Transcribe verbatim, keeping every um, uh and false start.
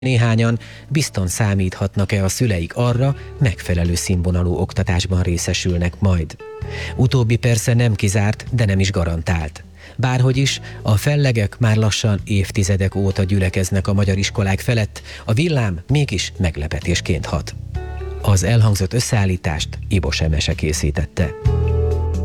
Néhányan bizton számíthatnak-e a szüleik arra, megfelelő színvonalú oktatásban részesülnek majd. Utóbbi persze nem kizárt, de nem is garantált. Bárhogy is, a fellegek már lassan évtizedek óta gyülekeznek a magyar iskolák felett, a villám mégis meglepetésként hat. Az elhangzott összeállítást Ibos Emese készítette.